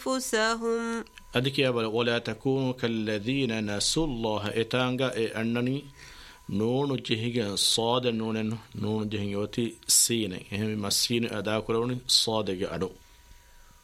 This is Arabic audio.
أنفسهم أدك يا ولا تكونوا كالذين نسوا الله إتانغا أنني نون جهيغا صاد نون جهيغا وتي سين هم مسين أدا كروني صاد أدو